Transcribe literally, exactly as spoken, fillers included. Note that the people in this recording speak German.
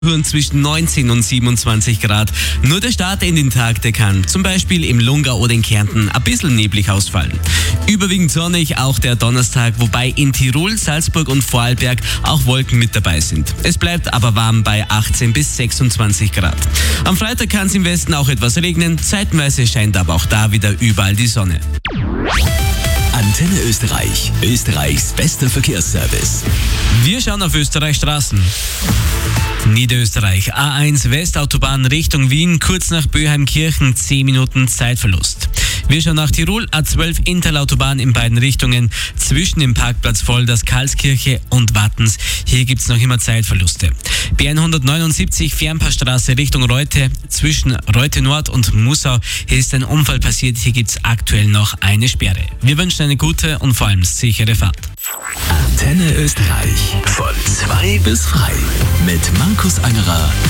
Zwischen neunzehn und siebenundzwanzig Grad. Nur der Start in den Tag, der kann zum Beispiel im Lungau oder in Kärnten ein bisschen neblig ausfallen. Überwiegend sonnig auch der Donnerstag, wobei in Tirol, Salzburg und Vorarlberg auch Wolken mit dabei sind. Es bleibt aber warm bei achtzehn bis sechsundzwanzig Grad. Am Freitag kann es im Westen auch etwas regnen, zeitweise scheint aber auch da wieder überall die Sonne. Antenne Österreich, Österreichs bester Verkehrsservice. Wir schauen auf Österreichs Straßen. Niederösterreich, A eins Westautobahn Richtung Wien, kurz nach Böheimkirchen, zehn Minuten Zeitverlust. Wir schauen nach Tirol, A zwölf Interlautobahn in beiden Richtungen, zwischen dem Parkplatz Volders, Karlskirche und Wattens. Hier gibt's noch immer Zeitverluste. B hundertneunundsiebzig Fernpassstraße Richtung Reute, zwischen Reute Nord und Mussau. Hier ist ein Unfall passiert, hier gibt's aktuell noch eine Sperre. Wir wünschen eine gute und vor allem sichere Fahrt. Antenne Österreich, von zwei bis frei, mit Markus Angerer